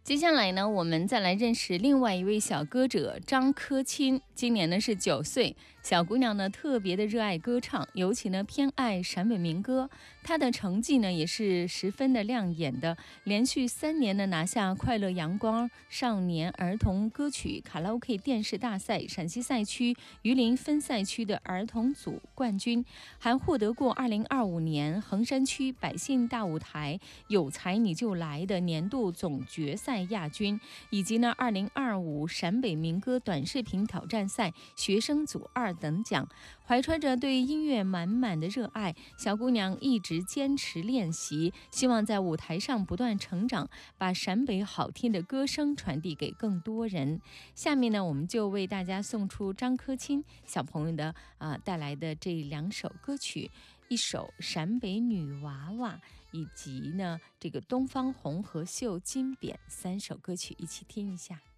接下来呢，我们再来认识另外一位小歌者张科钦。今年呢是9岁，小姑娘呢特别的热爱歌唱，尤其呢偏爱陕北民歌。她的成绩呢也是十分的亮眼的，连续3年呢拿下快乐阳光少年儿童歌曲卡拉 OK 电视大赛陕西赛区榆林分赛区的儿童组冠军，还获得过2025年衡山区百姓大舞台有才你就来的年度总决赛亚军，以及呢2025陕北民歌短视频挑战赛学生组2等奖。怀揣着对音乐满满的热爱，小姑娘一直坚持练习，希望在舞台上不断成长，把陕北好听的歌声传递给更多人。下面呢，我们就为大家送出张科钦小朋友的带来的这2首歌曲，一首陕北女娃娃，以及呢这个东方红和绣金匾3首歌曲，一起听一下。